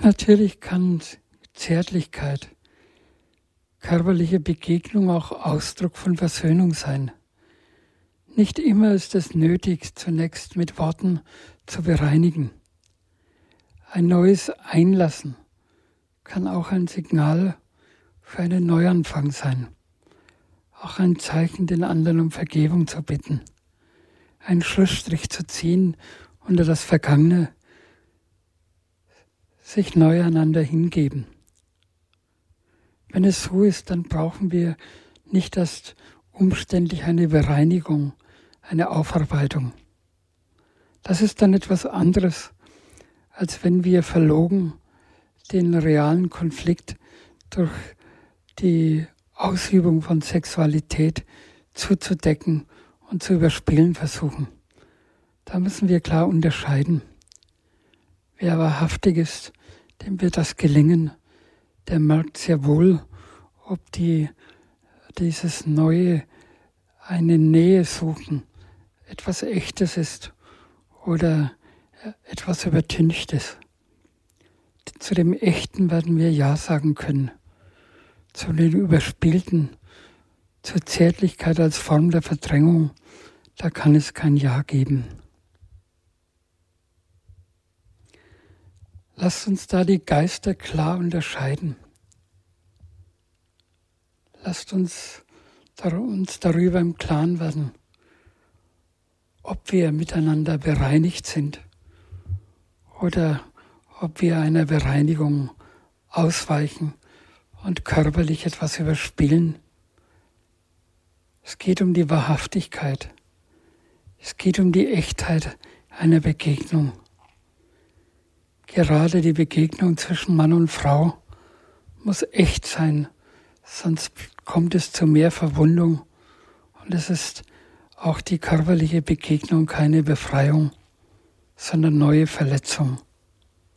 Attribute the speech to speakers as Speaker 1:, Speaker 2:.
Speaker 1: Natürlich kann Zärtlichkeit, körperliche Begegnung auch Ausdruck von Versöhnung sein. Nicht immer ist es nötig, zunächst mit Worten zu bereinigen. Ein neues Einlassen kann auch ein Signal für einen Neuanfang sein. Auch ein Zeichen, den anderen um Vergebung zu bitten. Einen Schlussstrich zu ziehen unter das Vergangene, sich neu einander hingeben. Wenn es so ist, dann brauchen wir nicht erst umständlich eine Bereinigung, eine Aufarbeitung. Das ist dann etwas anderes, als wenn wir verlogen den realen Konflikt durch die Ausübung von Sexualität zuzudecken und zu überspielen versuchen. Da müssen wir klar unterscheiden. Wer wahrhaftig ist, dem wird das gelingen, der merkt sehr wohl, ob dieses Neue, eine Nähe suchen, etwas Echtes ist oder etwas Übertünchtes. Zu dem Echten werden wir Ja sagen können. Zu den Überspielten, zur Zärtlichkeit als Form der Verdrängung, da kann es kein Ja geben. Lasst uns da die Geister klar unterscheiden. Lasst uns darüber im Klaren werden, ob wir miteinander bereinigt sind oder ob wir einer Bereinigung ausweichen und körperlich etwas überspielen. Es geht um die Wahrhaftigkeit. Es geht um die Echtheit einer Begegnung. Gerade die Begegnung zwischen Mann und Frau muss echt sein, sonst kommt es zu mehr Verwundung und es ist auch die körperliche Begegnung keine Befreiung, sondern neue Verletzung.